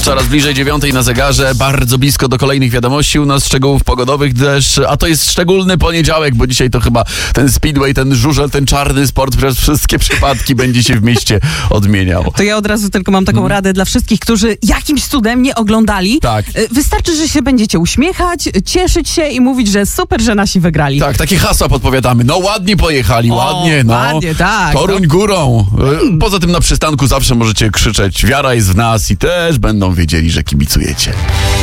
Coraz bliżej 9 na zegarze, bardzo blisko do kolejnych wiadomości u nas, szczegółów pogodowych też, a to jest szczególny poniedziałek, bo dzisiaj to chyba ten speedway, ten żużel, ten czarny sport przez wszystkie przypadki będzie się w mieście odmieniał. To ja od razu tylko mam taką radę dla wszystkich, którzy jakimś cudem nie oglądali. Tak. Wystarczy, że się będziecie uśmiechać, cieszyć się i mówić, że super, że nasi wygrali. Tak, takie hasła podpowiadamy. No ładnie pojechali, ładnie, no. Ładnie, tak. Toruń górą. Poza tym na przystanku zawsze możecie krzyczeć, wiara jest w nas i też będą wiedzieli, że kibicujecie.